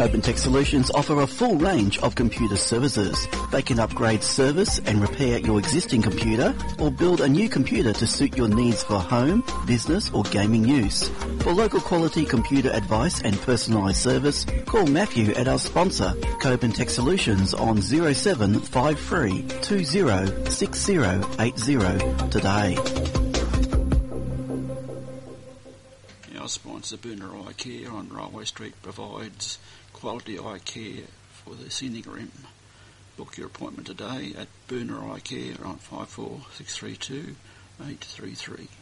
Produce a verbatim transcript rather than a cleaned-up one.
Copen Tech Solutions offer a full range of computer services. They can upgrade, service and repair your existing computer or build a new computer to suit your needs for home, business or gaming use. For local quality computer advice and personalised service, call Matthew at our sponsor, Copen Tech Solutions on zero seven five three two zero six zero eight zero today. Our sponsor, Booner Eye Care on Railway Street, provides quality eye care for the Sydney Rim. Book your appointment today at Booner Eye Care on five four six three two eight three three.